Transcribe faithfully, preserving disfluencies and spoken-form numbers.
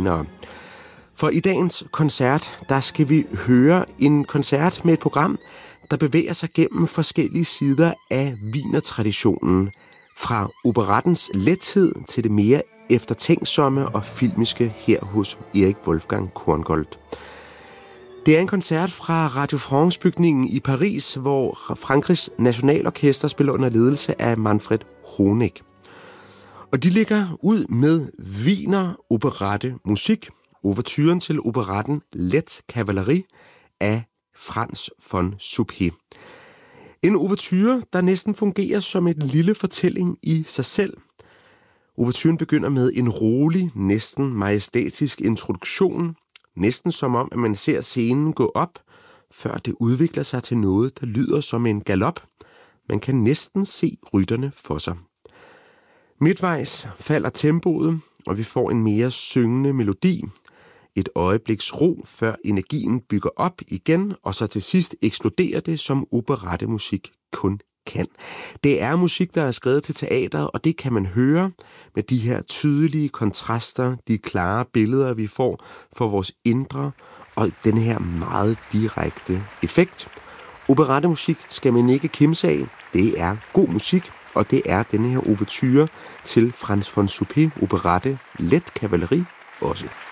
senere. For i dagens koncert, der skal vi høre en koncert med et program, der bevæger sig gennem forskellige sider af wienertraditionen. Fra operettens lethed til det mere eftertænksomme og filmiske her hos Erik Wolfgang Korngold. Det er en koncert fra Radio France-bygningen i Paris, hvor Frankrigs Nationalorkester spiller under ledelse af Manfred Honeck. Og de ligger ud med Wiener operette musik, ouverturen til operetten Let Cavalerie af Franz von Suppé. En ouverture, der næsten fungerer som en lille fortælling i sig selv. Ouverturen begynder med en rolig, næsten majestætisk introduktion, næsten som om, at man ser scenen gå op, før det udvikler sig til noget, der lyder som en galop. Man kan næsten se rytterne for sig. Midtvejs falder tempoet, og vi får en mere syngende melodi. Et øjebliks ro, før energien bygger op igen, og så til sidst eksploderer det, som operettemusik kun kan. Det er musik, der er skrevet til teateret, og det kan man høre med de her tydelige kontraster, de klare billeder, vi får for vores indre, og den her meget direkte effekt. Operettemusik skal man ikke kimse af. Det er god musik, og det er denne her ouverture til Franz von Suppé operette Let Cavalerie også.